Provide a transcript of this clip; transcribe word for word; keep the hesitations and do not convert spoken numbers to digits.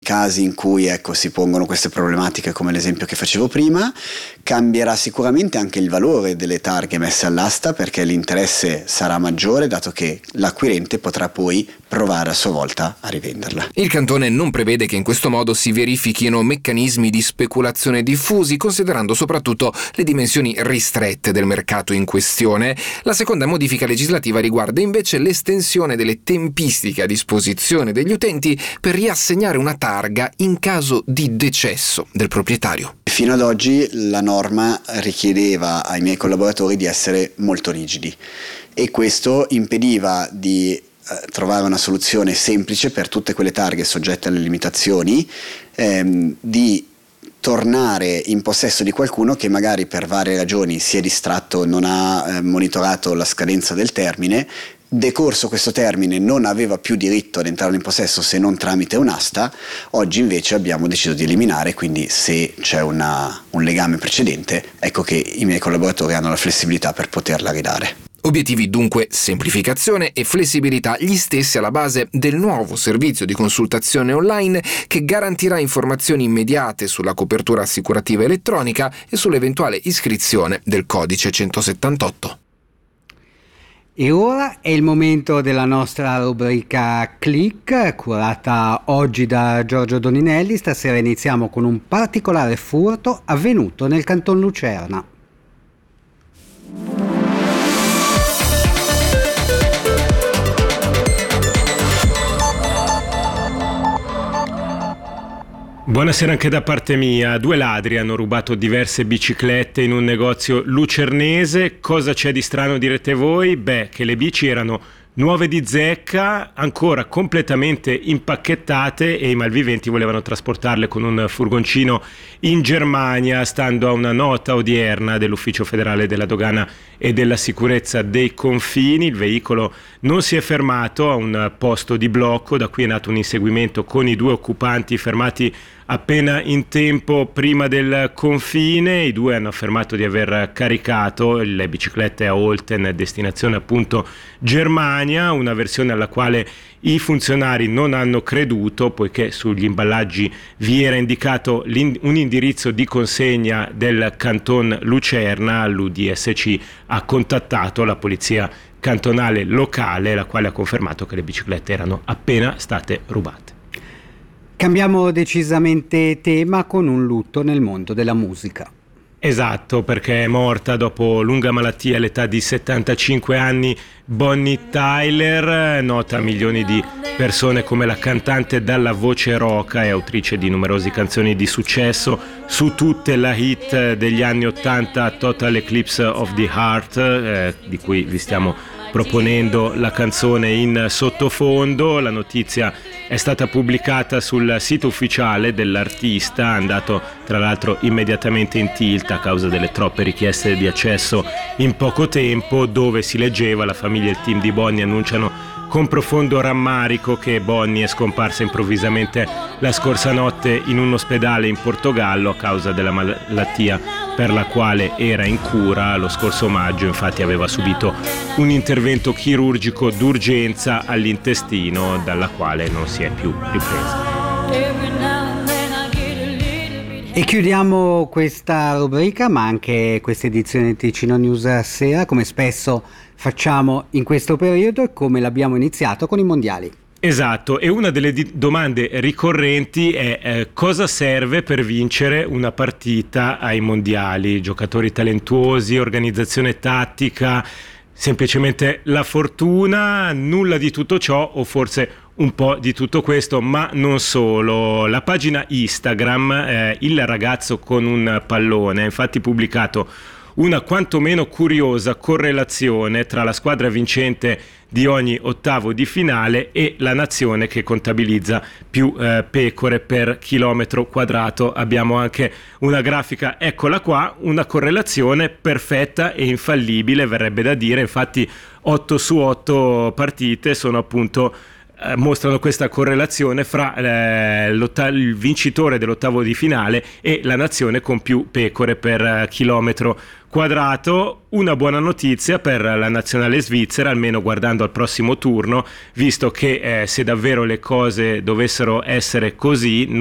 casi in cui ecco si pongono queste problematiche come l'esempio che facevo prima. Cambierà sicuramente anche il valore delle targhe messe all'asta, perché l'interesse sarà maggiore, dato che l'acquirente potrà poi provare a sua volta a rivenderla. Il Cantone non prevede che in questo modo si verifichino meccanismi di speculazione diffusi, considerando soprattutto le dimensioni ristrette del mercato in questione. La seconda modifica legislativa riguarda invece l'estensione delle tempistiche a disposizione degli utenti per riassegnare una targa in caso di decesso del proprietario. Fino ad oggi la norma richiedeva ai miei collaboratori di essere molto rigidi e questo impediva di eh, trovare una soluzione semplice per tutte quelle targhe soggette alle limitazioni, ehm, di tornare in possesso di qualcuno che magari per varie ragioni si è distratto, non ha eh, monitorato la scadenza del termine. Decorso questo termine non aveva più diritto ad entrare in possesso se non tramite un'asta. Oggi invece abbiamo deciso di eliminare, quindi se c'è una, un legame precedente, ecco che i miei collaboratori hanno la flessibilità per poterla ridare. Obiettivi dunque semplificazione e flessibilità, gli stessi alla base del nuovo servizio di consultazione online che garantirà informazioni immediate sulla copertura assicurativa elettronica e sull'eventuale iscrizione del codice centosettantotto. E ora è il momento della nostra rubrica Click, curata oggi da Giorgio Doninelli. Stasera iniziamo con un particolare furto avvenuto nel Canton Lucerna. Buonasera anche da parte mia. Due ladri hanno rubato diverse biciclette in un negozio lucernese. Cosa c'è di strano, direte voi? Beh, che le bici erano nuove di zecca, ancora completamente impacchettate, e i malviventi volevano trasportarle con un furgoncino in Germania, stando a una nota odierna dell'Ufficio federale della dogana e della sicurezza dei confini. Il veicolo non si è fermato a un posto di blocco, da qui è nato un inseguimento con i due occupanti fermati appena in tempo prima del confine. I due hanno affermato di aver caricato le biciclette a Olten, destinazione appunto Germania, una versione alla quale i funzionari non hanno creduto, poiché sugli imballaggi vi era indicato un indirizzo di consegna del Canton Lucerna. L'U D S C ha contattato la polizia cantonale locale, la quale ha confermato che le biciclette erano appena state rubate. Cambiamo decisamente tema con un lutto nel mondo della musica. Esatto, perché è morta dopo lunga malattia all'età di settantacinque anni Bonnie Tyler, nota a milioni di persone come la cantante dalla voce roca e autrice di numerose canzoni di successo, su tutte la hit degli anni ottanta Total Eclipse of the Heart, eh, di cui vi stiamo proponendo la canzone in sottofondo. La notizia è stata pubblicata sul sito ufficiale dell'artista, andato tra l'altro immediatamente in tilt a causa delle troppe richieste di accesso in poco tempo, dove si leggeva: la famiglia e il team di Bonnie annunciano con profondo rammarico che Bonnie è scomparsa improvvisamente la scorsa notte in un ospedale in Portogallo a causa della malattia per la quale era in cura. Lo scorso maggio infatti aveva subito un intervento chirurgico d'urgenza all'intestino, dalla quale non si è più ripresa. E chiudiamo questa rubrica, ma anche questa edizione di Ticino News Sera, come spesso facciamo in questo periodo e come l'abbiamo iniziato con i mondiali. Esatto, e una delle di- domande ricorrenti è eh, cosa serve per vincere una partita ai mondiali? Giocatori talentuosi, organizzazione tattica, semplicemente la fortuna? Nulla di tutto ciò, o forse un po' di tutto questo, ma non solo. La pagina Instagram, eh, Il ragazzo con un pallone, ha infatti pubblicato una quantomeno curiosa correlazione tra la squadra vincente di ogni ottavo di finale e la nazione che contabilizza più eh, pecore per chilometro quadrato. Abbiamo anche una grafica, eccola qua, una correlazione perfetta e infallibile, verrebbe da dire. Infatti otto su otto partite sono appunto eh, mostrano questa correlazione fra eh, il vincitore dell'ottavo di finale e la nazione con più pecore per eh, chilometro quadrato. Una buona notizia per la nazionale svizzera, almeno guardando al prossimo turno, visto che eh, se davvero le cose dovessero essere così